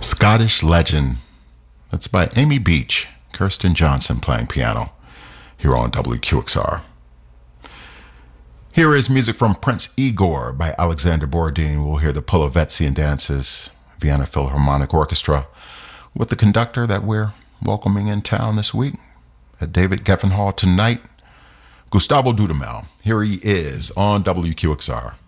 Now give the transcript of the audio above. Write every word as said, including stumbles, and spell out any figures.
Scottish Legend. That's by Amy Beach, Kirsten Johnson playing piano here on W Q X R. Here is music from Prince Igor by Alexander Borodin. We'll hear the Polovetzian Dances, Vienna Philharmonic Orchestra, with the conductor that we're welcoming in town this week at David Geffen Hall tonight, Gustavo Dudamel. Here he is on W Q X R.